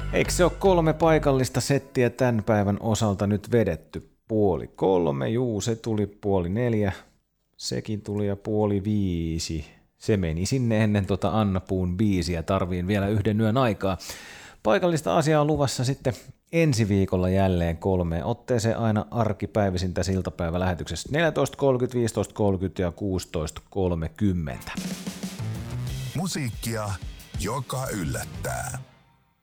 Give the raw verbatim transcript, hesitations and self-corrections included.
Eikö se ole kolme paikallista settiä tämän päivän osalta nyt vedetty? Puoli kolme, juu, se tuli puoli neljä, sekin tuli ja puoli viisi. Se meni sinne ennen tuota Anna Puun biisiä, tarviin vielä yhden yön aikaa. Paikallista asiaa on luvassa sitten ensi viikolla jälleen kolmeen otteeseen aina arkipäivisin tässä iltapäivälähetyksessä neljätoista kolmekymmentä, viisitoista kolmekymmentä ja kuusitoista kolmekymmentä. Musiikkia, joka yllättää.